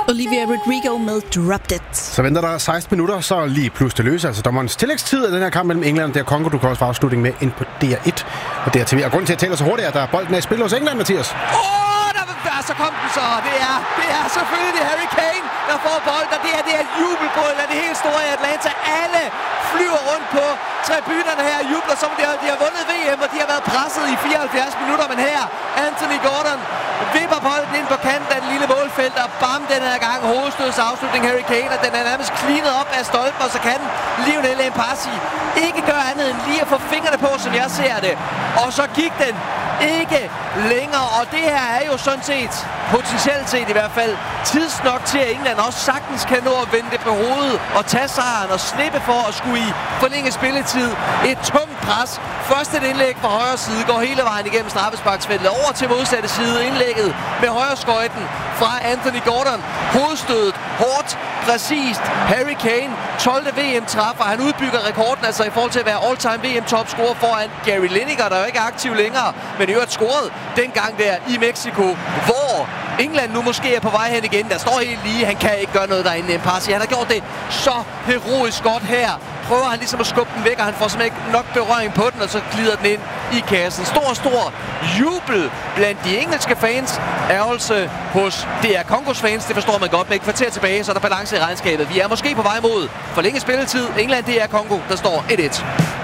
Olivia Rodrigo med Dropped It. Så venter der 16 minutter, så lige plus det løse. Altså dommerens tillægstid af den her kamp mellem England og Congo. Du kan også få afslutning med ind på DR1 og DRTV. Og grunden til at tale så hurtigt er, at der er bolden af i spil hos England, Mathias. Så kom den så. Det er selvfølgelig Harry Kane, der får bolden, og det er et jubelbrøl af det helt store i Atlanta. Alle flyver rundt på tribunerne her og jubler, som de har vundet VM, og de har været presset i 74 minutter. Men her, Anthony Gordon vipper bolden ind på kanten af det lille målfelt, og bam, den her gang hovedstøds afslutning Harry Kane, og den er nærmest cleanet op af stolpen, og så kan Lionel Mpassi ikke gøre andet end lige at få fingrene på, som jeg ser det. Og så gik den ikke længere, og det her er jo sådan set, potentielt set i hvert fald, tidsnok til, at England også sagtens kan nå at vende det på hovedet og tage sejren og slippe for at skulle i forlænge spilletid. Et tungt pres. Først et indlæg fra højre side, går hele vejen igennem straffesparksfeltet over til modsatte side. Indlægget med højre skøjten fra Anthony Gordon. Hovedstødet hårdt, præcist. Harry Kane, 12. VM-træffer. Han udbygger rekorden altså i forhold til at være all-time VM-topscorer foran Gary Lineker, der jo ikke er aktiv længere, men i øvrigt scoret dengang der i Mexico, hvor England nu måske er på vej hen igen. Der står helt lige. Han kan ikke gøre noget derinde. Mpassi. Han har gjort det så heroisk godt her. Prøver han ligesom at skubbe den væk, og han får simpelthen ikke nok berøring på den, og så glider den ind i kassen. Stor jubel blandt de engelske fans. Ærgelse hos DR Kongos fans. Det forstår man godt. Med et kvarter tilbage, så er der balance i regnskabet. Vi er måske på vej mod forlænget spilletid. England, DR Kongo, der står 1-1.